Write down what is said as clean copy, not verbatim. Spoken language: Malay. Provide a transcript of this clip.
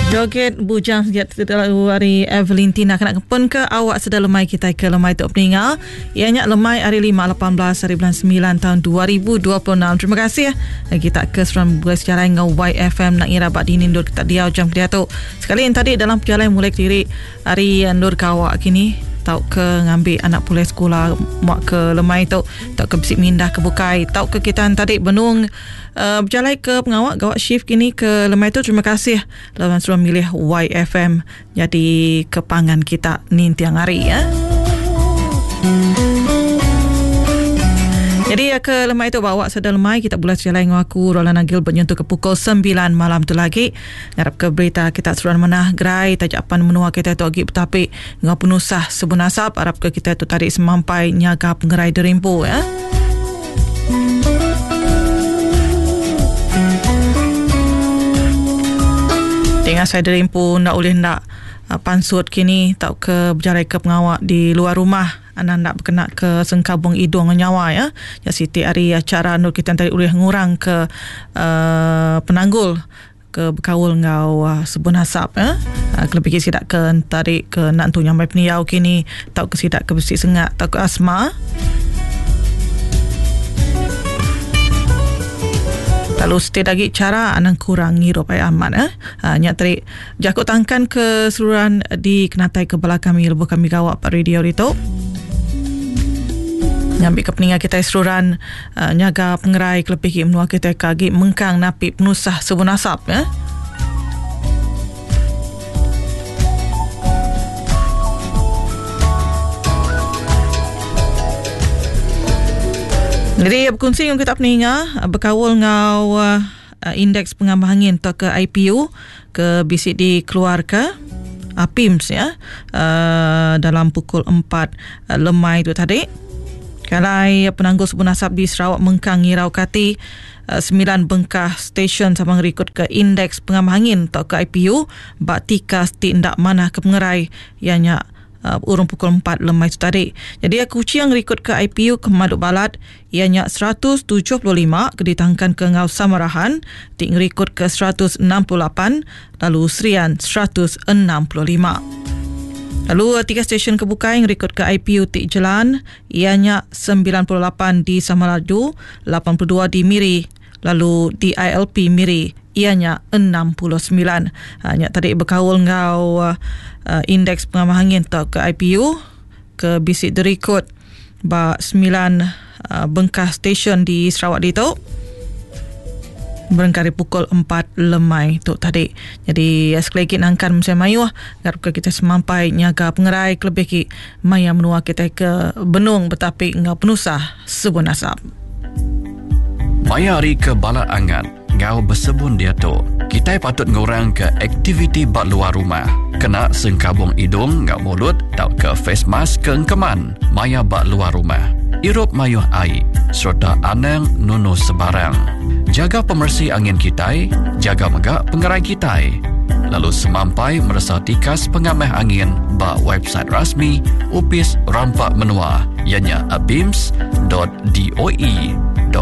Joget bujang sejak terlalu hari Evelyn Tina kena kepun ke awak sedang lemai kita ke lemai tu peningal. Ianya lemai hari 5 18 hari bulan 9 tahun 2026. Terima kasih kita ke seram bersejarah dengan YFM nak ngira bak dinin dur kita dia jam dia tu. Sekali yang tadi dalam perjalanan mulai diri hari dur kawak kini tau ke ngambil anak pulai sekolah mak ke lemai tu tau ke bisik mindah ke bukai tau ke kita tadi benung berjalan ke pengawak gawak shift kini ke lemai tu. Terima kasih lawan suruh milih YFM jadi kepangan kita ni tiang hari ya. Jadi ke lemai tu bawa sedang lemai kita bulat jalan dengan aku Roland Agil menyentuh ke pukul 9 malam tu lagi. Ngarap ke berita kita suruh menah gerai tajapan menua kita tu lagi tapi ngau penusah sebunasap harap ke kita tu tarik semampai nyaga pengerai derimpu ya. Dengan saya derimpu nak boleh nak pansut kini tak ke berjalan ke pengawak di luar rumah anak nak berkena ke sengkabung hidung nyawa ya. Ya siti hari acara nur kita tadi boleh ngurang ke penanggul ke berkawul ngau sebun hasap ya. Kelebih sidak ke tarik ke nak tu nyampai peniau kini tak ke sidak ke besi sengak tak ke asma. Lalu setiap lagi cara anak kurang hirup ay aman nyak tadi jakut tangkan ke seluruhan di kenatai ke belakang kami lebuh kami gawak pak radio itu nyambil ke peningat kita seluruhan nyaga pengerai kelebih menua kita kagi mengkang napi penusah sebun asap ya. Jadi berkongsi dengan kita peninga berkawal ngau indeks pengambil angin atau ke IPU ke bisik dikeluar ke PIMS ya dalam pukul 4 lemai tu tadi. Kalai penanggul sebun asap di Sarawak mengkang ngirau kati 9 bengkah stesen sabang rekod ke indeks pengambil angin atau ke IPU bak tikas tindak mana ke pengerai ianya urung pukul 4 lemai tu tadi. Jadi aku ciang rekod ke IPU ke Maduk Balat ianya 175 keditangkan ke Ngau Samarahan ting rekod ke 168 lalu Serian 165. Lalu 3 stesen ke Bukai rekod ke IPU Tik Jelan ianya 98 di Samalaju, 82 di Miri, lalu di ILP Miri ianya 69. Hanya tadi berkawal ngau indeks pengambil angin atau ke IPU ke bisik direkod ba 9 bengkah stesen di Sarawak itu berengkari pukul 4 lemai tu tadi. Jadi sekali lagi nangkan mesti mayu garap ke kita semampai nyaga pengerai kelebih ki maya menua kita ke benung betapi ngau penusah sebun asap. Maya hari ke balak angan ngau bersebun dia tu. Kita patut ngurang ke aktiviti bak luar rumah. Kena sengkabung hidung ngau mulut tau ke face mask ke engkeman. Maya bak luar rumah. Irup mayuh air serta anang nunu sebarang. Jaga pemersih angin kita, jaga megak pengerai kita. Lalu semampai merasa tikas pengamah angin bak website rasmi Upis Rampak Menua ianya abims.doe